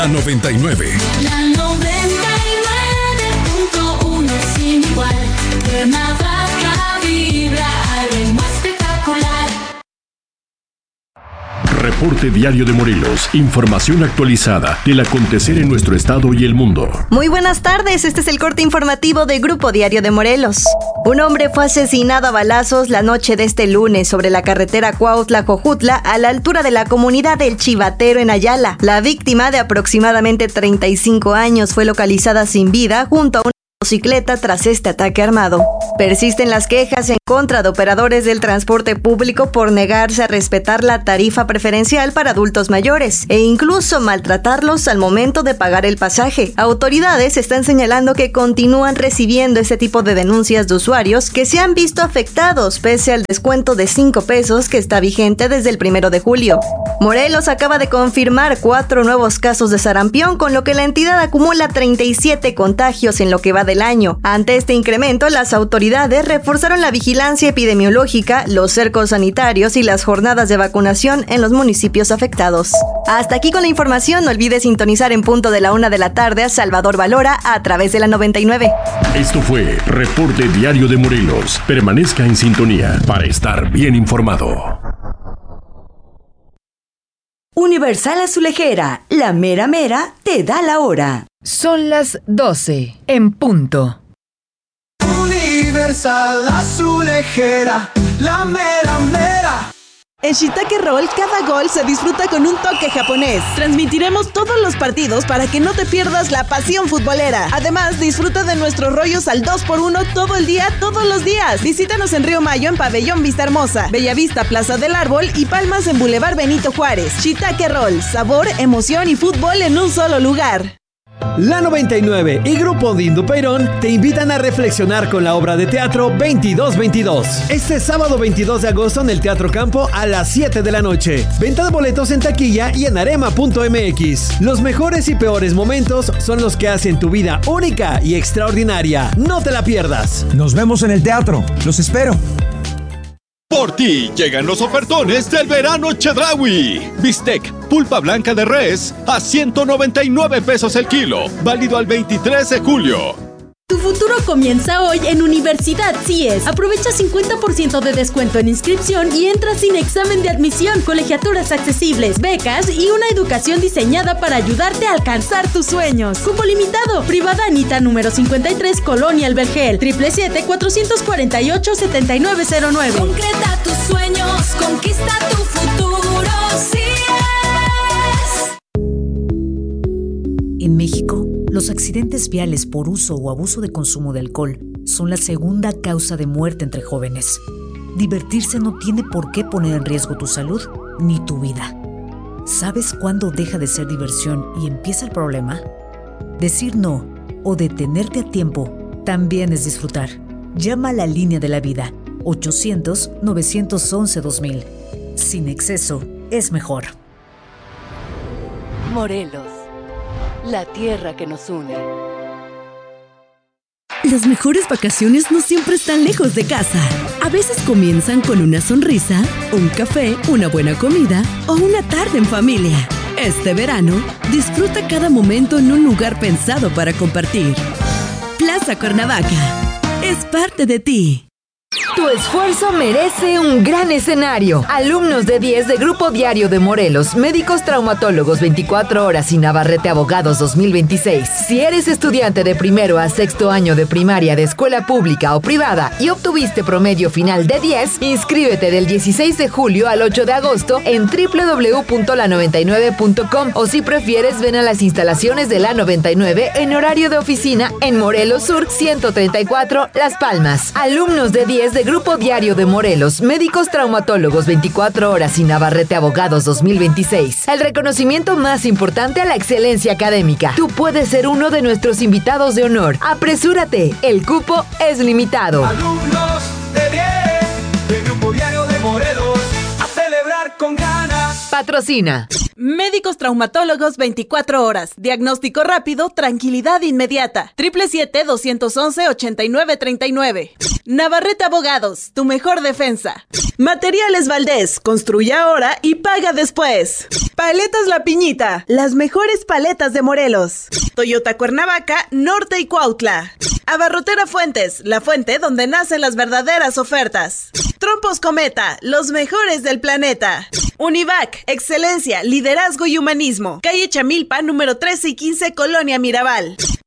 La 99. La 99.1 sin igual. Cuernavaca vibra al ritmo espectacular. Reporte Diario de Morelos. Información actualizada del acontecer en nuestro estado y el mundo. Muy buenas tardes, este es el corte informativo de Grupo Diario de Morelos. Un hombre fue asesinado a balazos la noche de este lunes sobre la carretera Cuautla-Jojutla a la altura de la comunidad del Chivatero en Ayala. La víctima, de aproximadamente 35 años, fue localizada sin vida junto a una motocicleta tras este ataque armado. Persisten las quejas en contra de operadores del transporte público por negarse a respetar la tarifa preferencial para adultos mayores e incluso maltratarlos al momento de pagar el pasaje. Autoridades están señalando que continúan recibiendo este tipo de denuncias de usuarios que se han visto afectados pese al descuento de 5 pesos que está vigente desde el 1 de julio. Morelos acaba de confirmar 4 nuevos casos de sarampión, con lo que la entidad acumula 37 contagios en lo que va del año. Ante este incremento, las autoridades reforzaron la vigilancia epidemiológica, los cercos sanitarios y las jornadas de vacunación en los municipios afectados. Hasta aquí con la información. No olvides sintonizar en punto de la 1 de la tarde a Salvador Valora a través de la 99. Esto fue Reporte Diario de Morelos. Permanezca en sintonía para estar bien informado. Universal Azulejera, la mera mera te da la hora. Son las 12 en punto. Universal Azulejera, la mera mera. En Shiitake Roll, cada gol se disfruta con un toque japonés. Transmitiremos todos los partidos para que no te pierdas la pasión futbolera. Además, disfruta de nuestros rollos al 2x1 todo el día, todos los días. Visítanos en Río Mayo, en Pabellón Vista Hermosa, Bellavista, Plaza del Árbol y Palmas en Boulevard Benito Juárez. Shiitake Roll, sabor, emoción y fútbol en un solo lugar. La 99 y Grupo Dindo Peirón te invitan a reflexionar con la obra de teatro 2222. Este sábado 22 de agosto en el Teatro Campo a las 7 de la noche. Venta de boletos en taquilla y en arema.mx. Los mejores y peores momentos son los que hacen tu vida única y extraordinaria. No te la pierdas. Nos vemos en el teatro. Los espero. Por ti llegan los ofertones del verano Chedraui. Bistec, pulpa blanca de res a 199 pesos el kilo. Válido al 23 de julio. Tu futuro comienza hoy en Universidad CIES. Aprovecha 50% de descuento en inscripción y entra sin examen de admisión, colegiaturas accesibles, becas y una educación diseñada para ayudarte a alcanzar tus sueños. Cupo limitado. Privada Anita número 53, Colonia El Vergel. 777-448-7909. Concreta tus sueños, conquista tu futuro, CIES. En México, los accidentes viales por uso o abuso de consumo de alcohol son la segunda causa de muerte entre jóvenes. Divertirse no tiene por qué poner en riesgo tu salud ni tu vida. ¿Sabes cuándo deja de ser diversión y empieza el problema? Decir no o detenerte a tiempo también es disfrutar. Llama a la línea de la vida, 800-911-2000. Sin exceso es mejor. Morelos, la tierra que nos une. Las mejores vacaciones no siempre están lejos de casa. A veces comienzan con una sonrisa, un café, una buena comida o una tarde en familia. Este verano, disfruta cada momento en un lugar pensado para compartir. Plaza Cuernavaca. Es parte de ti. Tu esfuerzo merece un gran escenario. Alumnos de 10 de Grupo Diario de Morelos, médicos traumatólogos 24 horas y Navarrete Abogados 2026. Si eres estudiante de primero a sexto año de primaria de escuela pública o privada y obtuviste promedio final de 10, inscríbete del 16 de julio al 8 de agosto en www.la99.com o si prefieres ven a las instalaciones de la 99 en horario de oficina en Morelos Sur 134 Las Palmas. Alumnos de 10 de Grupo Diario de Morelos, médicos traumatólogos 24 horas y Navarrete Abogados 2026. El reconocimiento más importante a la excelencia académica. Tú puedes ser uno de nuestros invitados de honor. Apresúrate, el cupo es limitado. Alumnos de 10 de Grupo Diario de Morelos, a celebrar con ganas. Patrocina. Médicos traumatólogos 24 horas. Diagnóstico rápido, tranquilidad inmediata. 777-211-8939. Navarrete Abogados, tu mejor defensa. Materiales Valdés, construye ahora y paga después. Paletas La Piñita, las mejores paletas de Morelos. Toyota Cuernavaca, Norte y Cuautla. Abarrotera Fuentes, la fuente donde nacen las verdaderas ofertas. Trompos Cometa, los mejores del planeta. Univac, excelencia, liderazgo y humanismo. Calle Chamilpa, número 13 y 15, Colonia Mirabal.